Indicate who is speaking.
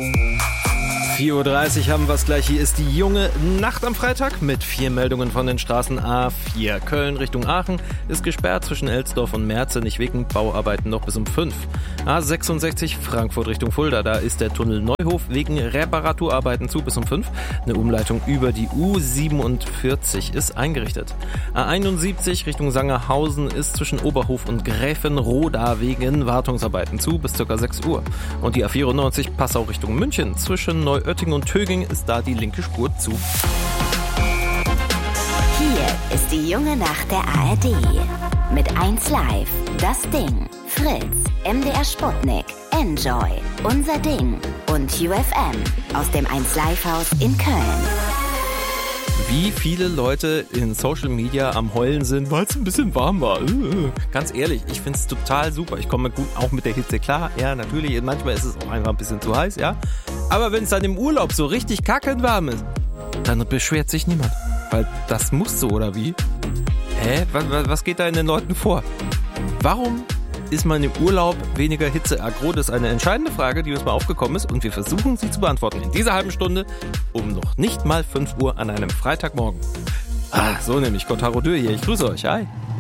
Speaker 1: 4:30 Uhr haben wir es gleich. Hier ist die junge Nacht am Freitag mit 4 Meldungen von den Straßen. A4 Köln Richtung Aachen ist gesperrt zwischen Elsdorf und Merzenich wegen Bauarbeiten noch bis um 5. A66 Frankfurt Richtung Fulda, da ist der Tunnel Neuhof wegen Reparaturarbeiten zu bis um 5. Eine Umleitung über die U47 ist eingerichtet. A71 Richtung Sangerhausen ist zwischen Oberhof und Gräfenroda wegen Wartungsarbeiten zu bis ca. 6 Uhr. Und die A94 Passau Richtung München zwischen Neuötting und Töging ist da die linke Spur zu.
Speaker 2: Hier ist die junge Nacht der ARD. Mit 1Live, Das Ding, Fritz, MDR Sputnik, Enjoy, Unser Ding und UFM aus dem 1Live-Haus in Köln.
Speaker 1: Wie viele Leute in Social Media am Heulen sind, weil es ein bisschen warm war. Ganz ehrlich, ich finde es total super. Ich komme gut auch mit der Hitze klar. Ja, natürlich, manchmal ist es auch einfach ein bisschen zu heiß, ja. Aber wenn es dann im Urlaub so richtig kackend warm ist, dann beschwert sich niemand. Weil das muss so, oder wie? Was geht da in den Leuten vor? Warum ist man im Urlaub weniger hitzeaggro? Das ist eine entscheidende Frage, die uns mal aufgekommen ist und wir versuchen sie zu beantworten in dieser halben Stunde um noch nicht mal 5 Uhr an einem Freitagmorgen. So nämlich, Kotaro Dürr hier. Ich grüße euch. Hi.